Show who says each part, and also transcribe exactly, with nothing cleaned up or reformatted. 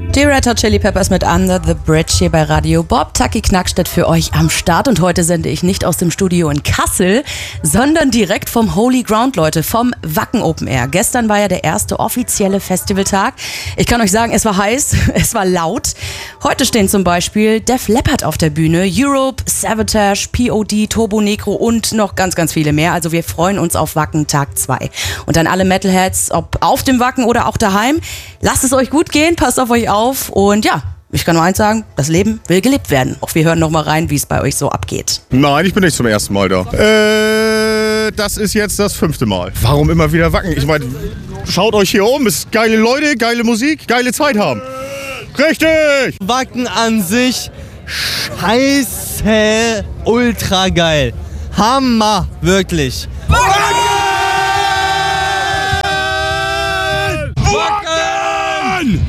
Speaker 1: Die Red Hot Chili Peppers mit Under the Bridge hier bei Radio Bob. Taki Knackstedt für euch am Start. Und heute sende ich nicht aus dem Studio in Kassel, sondern direkt vom Holy Ground, Leute, vom Wacken Open Air. Gestern war ja der erste offizielle Festivaltag. Ich kann euch sagen, es war heiß, es war laut. Heute stehen zum Beispiel Def Leppard auf der Bühne, Europe, Savatage, P O D, Turbo Negro und noch ganz, ganz viele mehr. Also wir freuen uns auf Wacken Tag zwei. Und an alle Metalheads, ob auf dem Wacken oder auch daheim, lasst es euch gut gehen, passt auf euch auf. Und ja, ich kann nur eins sagen, das Leben will gelebt werden. Auch wir hören noch mal rein, wie es bei euch so abgeht.
Speaker 2: Nein, ich bin nicht zum ersten Mal da. Äh, das ist jetzt das fünfte Mal. Warum immer wieder Wacken? Ich meine, schaut euch hier um, es ist geile Leute, geile Musik, geile Zeit haben. Richtig!
Speaker 3: Wacken an sich, scheiße, ultra geil. Hammer, wirklich.